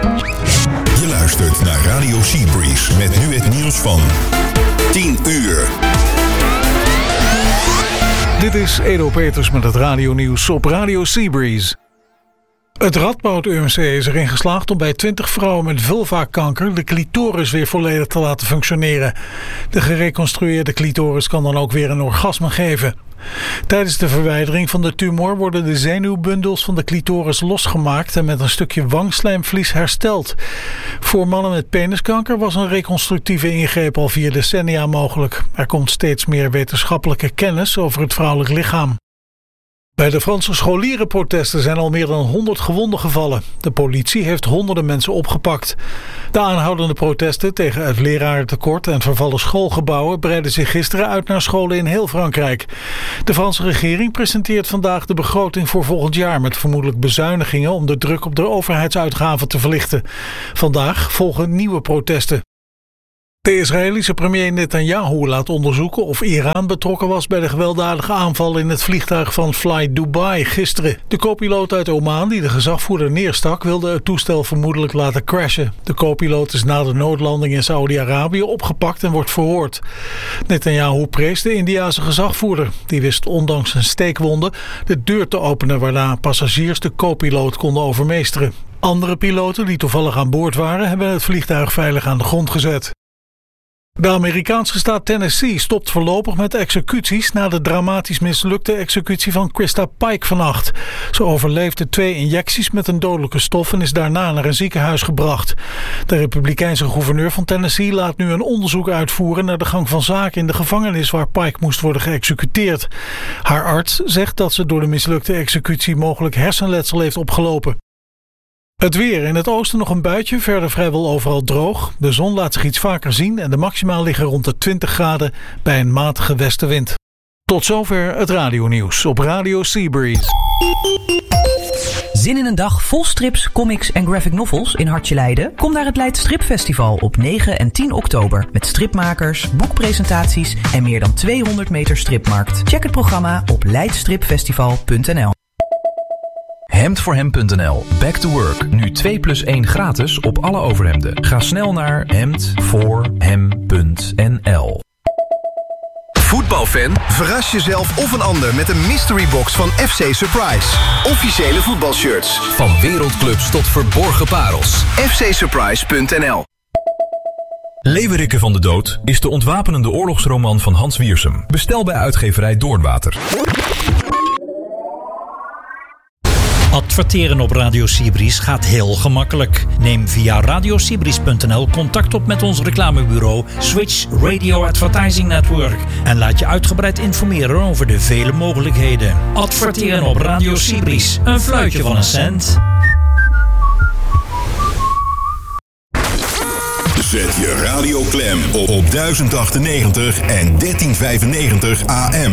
Je luistert naar Radio Seabreeze met nu het nieuws van 10 uur. Dit is Edo Peters met het radionieuws op Radio Seabreeze. Het Radboud UMC is erin geslaagd om bij 20 vrouwen met vulvakanker de clitoris weer volledig te laten functioneren. De gereconstrueerde clitoris kan dan ook weer een orgasme geven. Tijdens de verwijdering van de tumor worden de zenuwbundels van de clitoris losgemaakt en met een stukje wangslijmvlies hersteld. Voor mannen met peniskanker was een reconstructieve ingreep al 4 decennia mogelijk. Er komt steeds meer wetenschappelijke kennis over het vrouwelijk lichaam. Bij de Franse scholierenprotesten zijn al meer dan 100 gewonden gevallen. De politie heeft honderden mensen opgepakt. De aanhoudende protesten tegen het lerarentekort en vervallen schoolgebouwen breiden zich gisteren uit naar scholen in heel Frankrijk. De Franse regering presenteert vandaag de begroting voor volgend jaar met vermoedelijk bezuinigingen om de druk op de overheidsuitgaven te verlichten. Vandaag volgen nieuwe protesten. De Israëlische premier Netanyahu laat onderzoeken of Iran betrokken was bij de gewelddadige aanval in het vliegtuig van Fly Dubai gisteren. De co-piloot uit Oman die de gezagvoerder neerstak wilde het toestel vermoedelijk laten crashen. De co-piloot is na de noodlanding in Saudi-Arabië opgepakt en wordt verhoord. Netanyahu prees de Indiase gezagvoerder. Die wist ondanks een steekwonden de deur te openen waarna passagiers de co-piloot konden overmeesteren. Andere piloten die toevallig aan boord waren hebben het vliegtuig veilig aan de grond gezet. De Amerikaanse staat Tennessee stopt voorlopig met executies na de dramatisch mislukte executie van Krista Pike vannacht. Ze overleefde 2 injecties met een dodelijke stof en is daarna naar een ziekenhuis gebracht. De republikeinse gouverneur van Tennessee laat nu een onderzoek uitvoeren naar de gang van zaken in de gevangenis waar Pike moest worden geëxecuteerd. Haar arts zegt dat ze door de mislukte executie mogelijk hersenletsel heeft opgelopen. Het weer. In het oosten nog een buitje, verder vrijwel overal droog. De zon laat zich iets vaker zien en de maxima liggen rond de 20 graden bij een matige westenwind. Tot zover het radionieuws op Radio Seabreeze. Zin in een dag vol strips, comics en graphic novels in Hartje Leiden? Kom naar het Leid Stripfestival op 9 en 10 oktober. Met stripmakers, boekpresentaties en meer dan 200 meter stripmarkt. Check het programma op leidstripfestival.nl. Hemdvoorhem.nl. Back to work. Nu 2+1 gratis op alle overhemden. Ga snel naar hemdvoorhem.nl. Voetbalfan? Verras jezelf of een ander met een mystery box van FC Surprise. Officiële voetbalshirts. Van wereldclubs tot verborgen parels. fcsurprise.nl. Leeuwerikke van de Dood is de ontwapenende oorlogsroman van Hans Wiersum. Bestel bij uitgeverij Doornwater. Adverteren op Radio Seabreeze gaat heel gemakkelijk. Neem via radioseabreeze.nl contact op met ons reclamebureau Switch Radio Advertising Network en laat je uitgebreid informeren over de vele mogelijkheden. Adverteren op Radio Seabreeze. Een fluitje van een cent. Zet je radio klem op 1098 en 1395 AM.